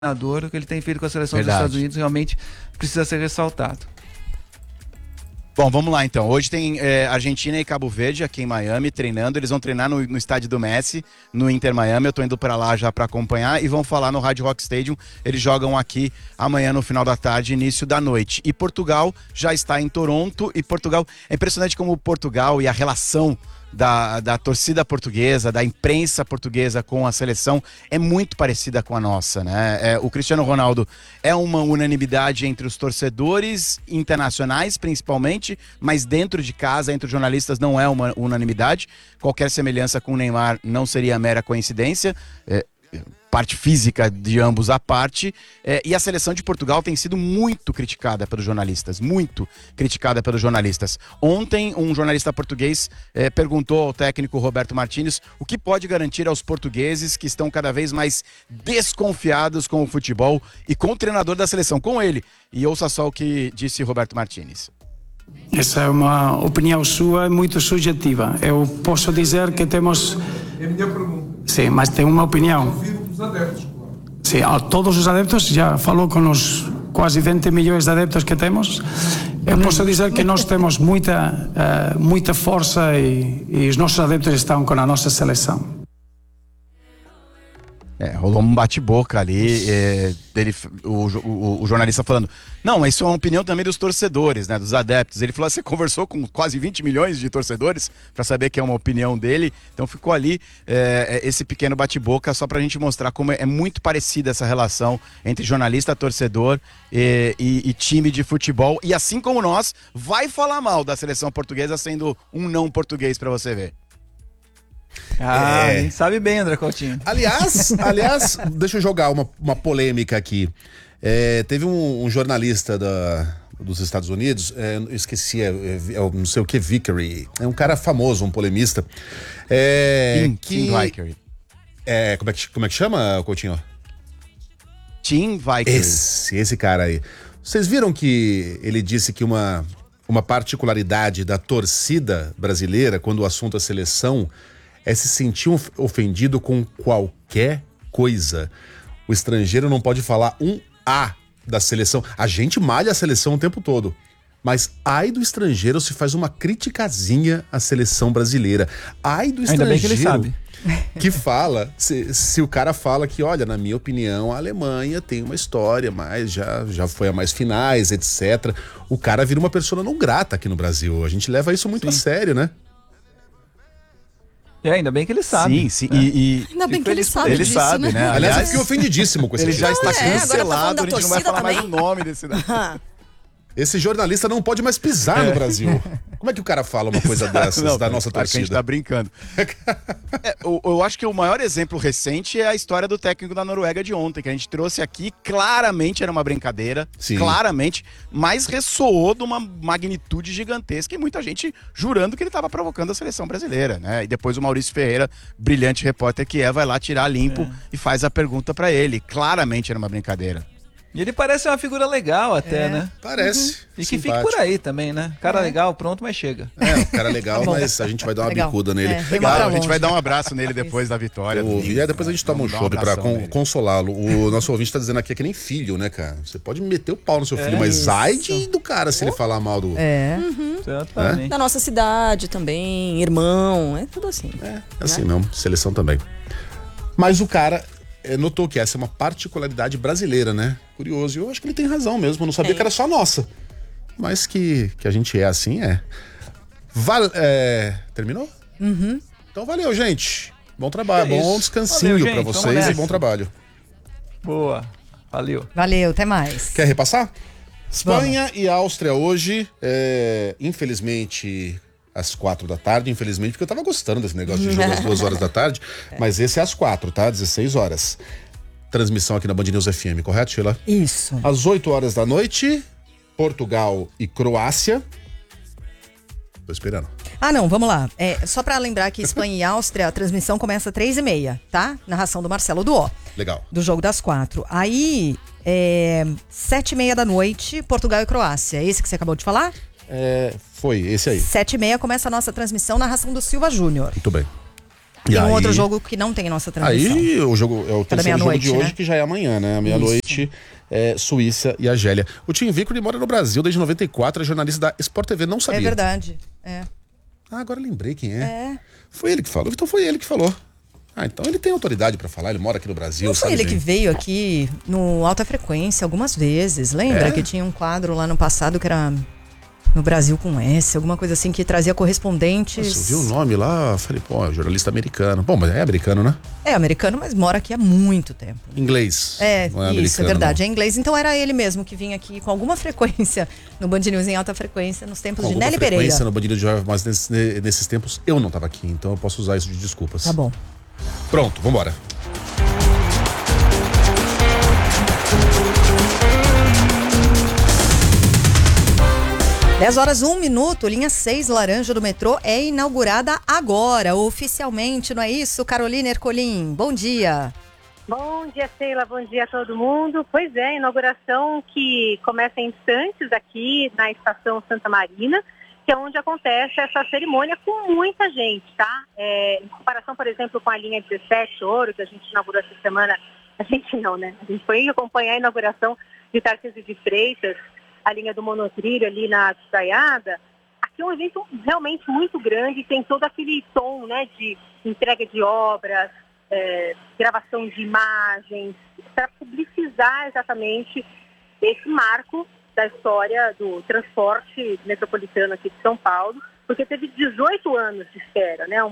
o que ele tem feito com a seleção Verdade. dos Estados Unidos realmente precisa ser ressaltado. Bom, vamos lá então. Hoje tem Argentina e Cabo Verde aqui em Miami treinando. Eles vão treinar no estádio do Messi, no Inter Miami. Eu tô indo para lá já para acompanhar e vão falar no Hard Rock Stadium. Eles jogam aqui amanhã no final da tarde, início da noite. E Portugal já está em Toronto. E Portugal, é impressionante como Portugal e a relação da torcida portuguesa, da imprensa portuguesa com a seleção é muito parecida com a nossa, né? O Cristiano Ronaldo é uma unanimidade entre os torcedores internacionais, principalmente, mas dentro de casa, entre os jornalistas, não é uma unanimidade. Qualquer semelhança com o Neymar não seria mera coincidência. Parte física de ambos à parte, e a seleção de Portugal tem sido muito criticada pelos jornalistas, muito criticada pelos jornalistas. Ontem, um jornalista português perguntou ao técnico Roberto Martínez o que pode garantir aos portugueses que estão cada vez mais desconfiados com o futebol e com o treinador da seleção, com ele. E ouça só o que disse Roberto Martínez. Essa é uma opinião sua, muito subjetiva. Eu posso dizer que temos... É a minha pergunta. Sim, mas tem uma opinião. Os adeptos, claro. Sim, a todos os adeptos, já falou com os quase 20 milhões de adeptos que temos. Eu posso dizer que nós temos muita força e os nossos adeptos estão com a nossa seleção. Rolou um bate-boca ali, o jornalista falando, não, isso é uma opinião também dos torcedores, né, dos adeptos. Ele falou, você conversou com quase 20 milhões de torcedores para saber que é uma opinião dele, então ficou ali esse pequeno bate-boca só pra gente mostrar como é muito parecida essa relação entre jornalista, torcedor e time de futebol, e assim como nós, vai falar mal da seleção portuguesa sendo um não português para você ver. A gente sabe bem, André Coutinho. Aliás, deixa eu jogar uma polêmica aqui. Teve um jornalista dos Estados Unidos, eu esqueci, não sei o que, Vickery. É um cara famoso, um polemista. Tim Vickery. Como é que chama, Coutinho? Tim Vickery. Esse cara aí. Vocês viram que ele disse que uma particularidade da torcida brasileira, quando o assunto é seleção, é se sentir ofendido com qualquer coisa. O estrangeiro não pode falar um A da seleção. A gente malha a seleção o tempo todo. Mas ai do estrangeiro se faz uma criticazinha à seleção brasileira. Ai do estrangeiro. Ainda bem que ele sabe. Que fala, se o cara fala que, olha, na minha opinião, a Alemanha tem uma história, mas já foi a mais finais, etc. O cara vira uma pessoa não grata aqui no Brasil. A gente leva isso muito a sério, né? Ainda bem que ele sabe. Sim. Ainda bem que ele sabe ele disso, sabe, né? Aliás, eu fiquei ofendidíssimo com esse ele já tipo. está cancelado, agora tá falando da a gente não vai falar torcida mais o nome desse... Esse jornalista não pode mais pisar no Brasil. Como é que o cara fala uma coisa dessas da nossa claro que a gente torcida? tá brincando. Eu acho que o maior exemplo recente é a história do técnico da Noruega de ontem, que a gente trouxe aqui. Claramente era uma brincadeira, Sim. Claramente, mas ressoou de uma magnitude gigantesca e muita gente jurando que ele estava provocando a seleção brasileira, né? E depois o Maurício Ferreira, brilhante repórter que vai lá tirar limpo e faz a pergunta para ele. Claramente era uma brincadeira. E ele parece uma figura legal até, né? Parece. E que fique por aí também, né? Cara legal, pronto, mas chega. O cara é legal, mas a gente vai dar uma bicuda nele. Legal, a gente vai dar um abraço nele depois da vitória. E depois a gente toma um chopp pra consolá-lo. O nosso ouvinte tá dizendo aqui que nem filho, né, cara? Você pode meter o pau no seu filho, mas ai do cara se ele falar mal do... Exatamente. Da nossa cidade também, irmão, é tudo assim. Assim não, seleção também. Mas o cara... notou que essa é uma particularidade brasileira, né? Curioso. E eu acho que ele tem razão mesmo. Eu não sabia que era só nossa. Mas que a gente é assim, Terminou? Então valeu, gente. Bom trabalho, bom descansinho valeu, pra gente. vocês e bom trabalho. Boa. Valeu. Valeu, até mais. Quer repassar? Espanha e Áustria hoje, infelizmente... às 4 da tarde, infelizmente, porque eu tava gostando desse negócio de jogo às 2 horas da tarde, mas esse é às 4, tá? 16 horas. Transmissão aqui na Band News FM, correto, Sheila? Isso. Às 8 horas da noite, Portugal e Croácia. Tô esperando. Não, vamos lá. Só pra lembrar que Espanha e Áustria, a transmissão começa às 3h30, tá? Narração do Marcelo Duó. Legal. Do jogo das 4. Aí, 7h30 da noite, Portugal e Croácia. Esse que você acabou de falar? Foi, esse aí. 7h30 começa a nossa transmissão, narração do Silva Júnior. Muito bem. Tem um aí- outro jogo que não tem nossa transmissão. Aí o jogo é o terceiro jogo meia-noite, de hoje, né? que já é amanhã, né? À meia-noite, Suíça e Argélia. O Tim Vico, ele mora no Brasil desde 94, é jornalista da Sport TV, não sabia. É verdade. É. Ah, agora lembrei quem é. É. Foi ele que falou, então foi ele que falou. Ah, então ele tem autoridade pra falar, ele mora aqui no Brasil, Não foi sabe ele bem. que veio aqui no Alta Frequência algumas vezes. Lembra É? que tinha um quadro lá no passado que era No Brasil com S, alguma coisa assim, que trazia correspondentes. Nossa, eu vi o nome lá, falei, pô, jornalista americano. Bom, mas é americano, né? É americano, mas mora aqui há muito tempo. Inglês. É, não é isso, americano, é verdade. não. É inglês, então era ele mesmo que vinha aqui com alguma frequência no Band News em alta frequência, nos tempos Com de alguma Nelly Pereira. frequência no Bandido de Jovem, mas nesses tempos eu não tava aqui, então eu posso usar isso de desculpas. Tá bom. Pronto, vambora. Dez horas, 1 minuto, linha 6 laranja do metrô é inaugurada agora, oficialmente, não é isso, Carolina Ercolim? Bom dia. Bom dia, Sheila. Bom dia a todo mundo. Pois é, inauguração que começa em instantes aqui na Estação Santa Marina, que é onde acontece essa cerimônia com muita gente, tá? Em comparação, por exemplo, com a linha 17 Ouro, que a gente inaugurou essa semana, a gente não, né? A gente foi acompanhar a inauguração de Tarcísio de Freitas, a linha do monotrilho ali na Estaiada. Aqui é um evento realmente muito grande, tem todo aquele tom, né, de entrega de obras, gravação de imagens, para publicizar exatamente esse marco da história do transporte metropolitano aqui de São Paulo, porque teve 18 anos de espera, né?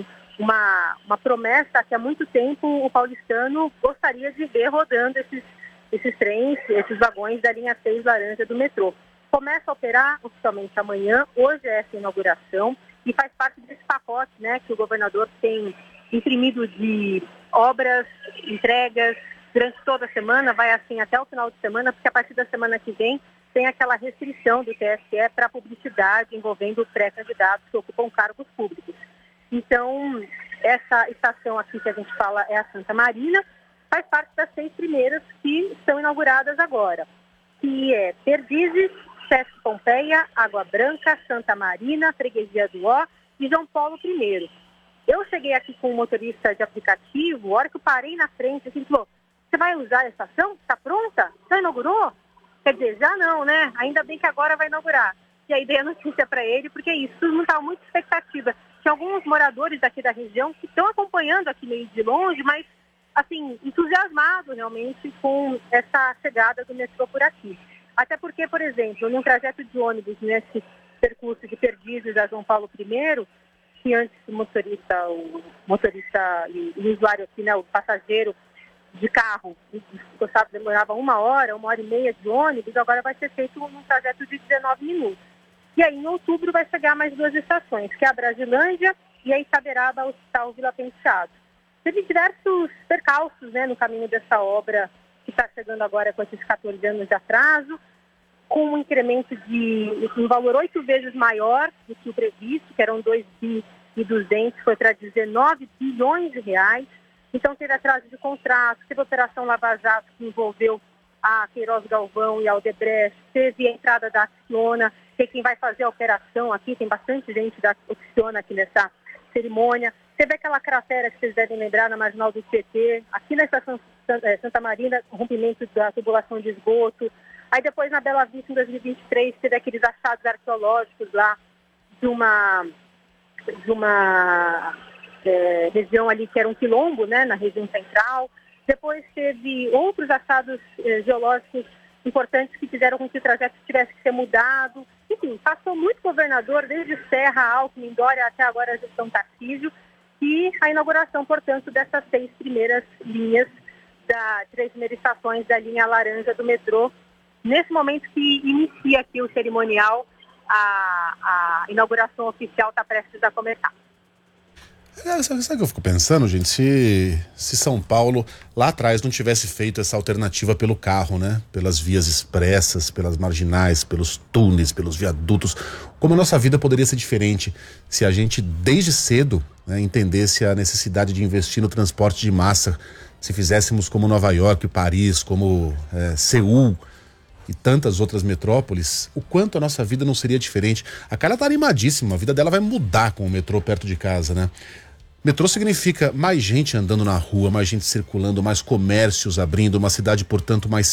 Uma promessa que há muito tempo o paulistano gostaria de ver rodando esses trens, esses vagões da linha 6 laranja do metrô. Começa a operar oficialmente amanhã, hoje é essa inauguração, e faz parte desse pacote, né, que o governador tem imprimido de obras, entregas, durante toda a semana, vai assim até o final de semana, porque a partir da semana que vem tem aquela restrição do TSE para publicidade envolvendo pré-candidatos que ocupam cargos públicos. Então, essa estação aqui que a gente fala é a Santa Marina, faz parte das 6 primeiras que estão inauguradas agora, que é Perdizes, Sesc Pompeia, Água Branca, Santa Marina, Freguesia do Ó e João Paulo I. Eu cheguei aqui com um motorista de aplicativo, a hora que eu parei na frente, ele falou, você vai usar a estação? Está pronta? Já inaugurou? Quer dizer, já não, né? Ainda bem que agora vai inaugurar. E aí dei a notícia para ele, porque isso não estava muita expectativa. Tinha alguns moradores daqui da região que estão acompanhando aqui meio de longe, mas, assim, entusiasmados realmente com essa chegada do metrô por aqui. Até porque, por exemplo, num trajeto de ônibus nesse percurso de Perdizes a João Paulo I, que antes o motorista e o usuário aqui, né, o passageiro de carro, demorava 1 hora, 1h30 de ônibus, agora vai ser feito num trajeto de 19 minutos. E aí, em outubro, vai chegar mais 2 estações, que é a Brasilândia e a Itaberaba Hospital Vila Penteado. Teve diversos percalços, né, no caminho dessa obra que está chegando agora com esses 14 anos de atraso, com um incremento de um valor 8 vezes maior do que o previsto, que eram 2,2 bi, foi para 19 bilhões de reais. Então teve atraso de contrato, teve a Operação Lava Jato, que envolveu a Queiroz Galvão e a Odebrecht, teve a entrada da Acciona, que é quem vai fazer a operação aqui, tem bastante gente da Acciona aqui nessa cerimônia. Teve aquela cratera que vocês devem lembrar na Marginal do Tietê, aqui na Estação Santa Marina, rompimento da tubulação de esgoto. Aí depois na Bela Vista, em 2023, teve aqueles achados arqueológicos lá de uma região ali que era um quilombo, né, na região central. Depois teve outros achados geológicos importantes que fizeram com que o trajeto tivesse que ser mudado. Enfim, passou muito governador, desde Serra, Alckmin, Dória, até agora a gestão Tarcísio, e a inauguração, portanto, dessas 6 primeiras linhas, 3 primeiras estações da linha laranja do metrô. Nesse momento que inicia aqui o cerimonial, a inauguração oficial está prestes a começar. Sabe o que eu fico pensando, gente? Se São Paulo lá atrás não tivesse feito essa alternativa pelo carro, né? Pelas vias expressas, pelas marginais, pelos túneis, pelos viadutos, como a nossa vida poderia ser diferente se a gente desde cedo, né, entendesse a necessidade de investir no transporte de massa, se fizéssemos como Nova York, Paris, como Seul e tantas outras metrópoles, o quanto a nossa vida não seria diferente. A Carla tá animadíssima, a vida dela vai mudar com o metrô perto de casa, né? Metrô significa mais gente andando na rua, mais gente circulando, mais comércios abrindo, uma cidade, portanto, mais